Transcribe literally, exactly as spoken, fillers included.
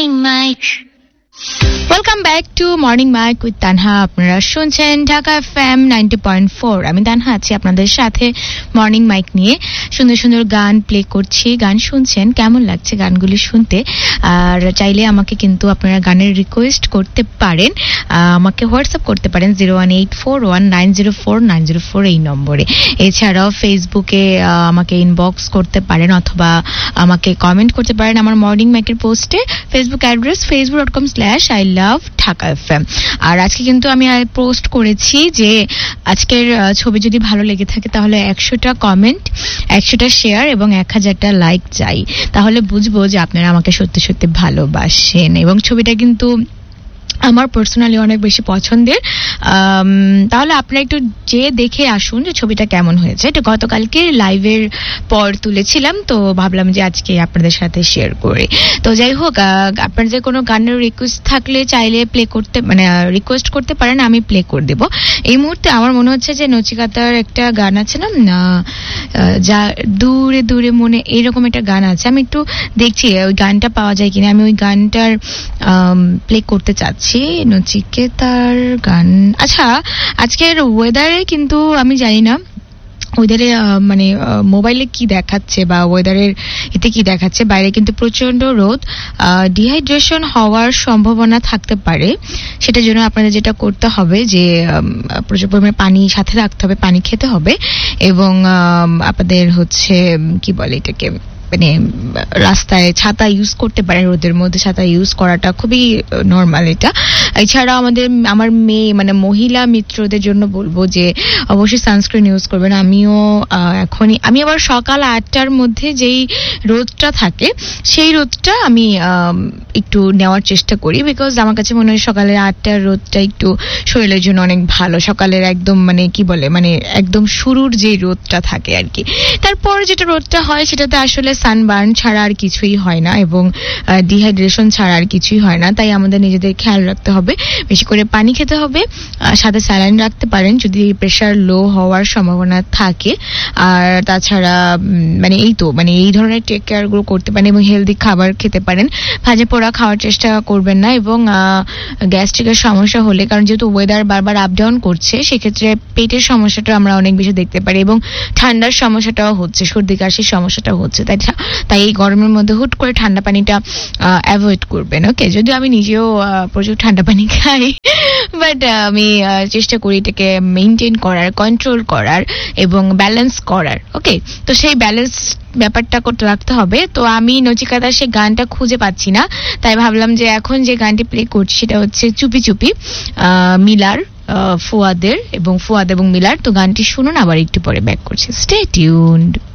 Morning Mike. Welcome back to morning mic with Tanha. আপনারা শুনছেন Dhaka FM ninety point four. আমি তানহা আছি আপনাদের সাথে মর্নিং মাইক নিয়ে। সুন্দর সুন্দর গান প্লে করছি, গান শুনছেন, কেমন লাগছে গানগুলি শুনতে? আর চাইলে আমাকে কিন্তু আপনারা গানের রিকোয়েস্ট করতে পারেন, আমাকে হোয়াটসঅ্যাপ করতে পারেন zero one eight four one nine zero four nine zero four এই নম্বরে। এছাড়াও ফেসবুকে আমাকে ইনবক্স করতে পারেন অথবা আমাকে কমেন্ট করতে পারেন আমার মর্নিং মাইকের পোস্টে। Facebook address Facebook dot com slash I love Dhaka FM. আর আজকে কিন্তু আমি পোস্ট করেছি যে আজকের ছবি যদি ভালো লেগে থাকে তাহলে একশোটা কমেন্ট, একশোটা শেয়ার এবং এক হাজারটা লাইক চাই, তাহলে বুঝবো যে আপনারা আমাকে সত্যি সত্যি ভালোবাসেন। এবং ছবিটা কিন্তু আমার পার্সোনালি অনেক বেশি পছন্দের। তাহলে আপনারা একটু যে দেখে আসুন যে ছবিটা কেমন হয়েছে। এটা গতকালকে লাইভের পর তুলেছিলাম, তো ভাবলাম যে আজকে আপনাদের সাথে শেয়ার করি। তো যাই হোক, আপনার যে কোনো গানের রিকোয়েস্ট থাকলে চাইলে প্লে করতে মানে রিকোয়েস্ট করতে পারেন, আমি প্লে করে দেবো। এই মুহূর্তে আমার মনে হচ্ছে যে নচিকাতার একটা গান আছে না, যা দূরে দূরে মনে, এরকম একটা গান আছে। আমি একটু দেখছি ওই গানটা পাওয়া যায় কিনা, আমি ওই গানটার প্লে করতে চাচ্ছি। নচিকেতার গান। আচ্ছা, আজকের ওয়েদারে কিন্তু আমি জানি না ওয়েদারে মানে মোবাইলে কি দেখাচ্ছে বা ওয়েদারের এতে কি দেখাচ্ছে, বাইরে কিন্তু প্রচন্ড রোদ, ডিহাইড্রেশন হওয়ার সম্ভাবনা থাকতে পারে। সেটার জন্য আপনাদের যেটা করতে হবে যে প্রচুর পরিমাণে পানি সাথে রাখতে হবে, পানি খেতে হবে এবং আপনাদের হচ্ছে কি বলে এটাকে মানে রাস্তায় ছাতা ইউজ করতে পারেন। রোদের মধ্যে ছাতা ইউজ করাটা খুবই নর্মাল এটা। এছাড়াও আমাদের আমার মেয়ে মানে মহিলা মিত্রদের জন্য বলবো যে অবশ্যই সানস্ক্রিন ইউজ করবেন। আমিও এখনই আমি আবার সকাল আটটার মধ্যে যেই রোদটা থাকে সেই রোদটা আমি একটু নেওয়ার চেষ্টা করি, বিকজ আমার কাছে মনে হয় সকালের আটটার রোদটা একটু শরীরের জন্য অনেক ভালো। সকালের একদম মানে কি বলে মানে একদম শুরুর যে রোদটা থাকে আর কি। তারপর যেটা রোদটা হয় সেটাতে আসলে সানবার্ন ছাড়া আর কিছুই হয় না এবং ডিহাইড্রেশন ছাড়া আর কিছুই হয় না। তাই আমাদের নিজেদের খেয়াল রাখতে হবে, বেশি করে পানি খেতে হবে, সাথে স্যালাইন রাখতে পারেন যদি প্রেশার লো হওয়ার সম্ভাবনা থাকে। আর তাছাড়া মানে এই তো মানে এই ধরনের টেক কেয়ার গুলো করতে পারেন এবং হেলদি খাবার খেতে পারেন। ভাজা পোড়া খাওয়ার চেষ্টা করবেন না এবং গ্যাস্ট্রিকের সমস্যা হলে, কারণ যেহেতু ওয়েদার বারবার আপ ডাউন করছে, সেক্ষেত্রে পেটের সমস্যাটা আমরা অনেক বেশি দেখতে পারি এবং ঠান্ডার সমস্যাটাও হচ্ছে, সর্দি কাশির সমস্যাটাও হচ্ছে। তাই তাই এই গরমের মধ্যে হুট করে ঠান্ডা পানিটা অ্যাভয়েড করবেন। ওকে, যদিও আমি নিজেও প্রচুর ঠান্ডা পানি খাই, বাট আমি চেষ্টা করি এটাকে মেনটেন করার, কন্ট্রোল করার এবং ব্যালেন্স করার। ওকে, তো সেই ব্যালেন্স ব্যাপারটা করতে রাখতে হবে। তো আমি নচিকাতার সে গানটা খুঁজে পাচ্ছি না, তাই ভাবলাম যে এখন যে গানটি প্লে করছি সেটা হচ্ছে চুপি চুপি, মিলার, ফুয়াদের এবং ফুয়াদ এবং মিলার। তো গানটি শুনুন, আবার একটু পরে ব্যাক করছি। Stay tuned.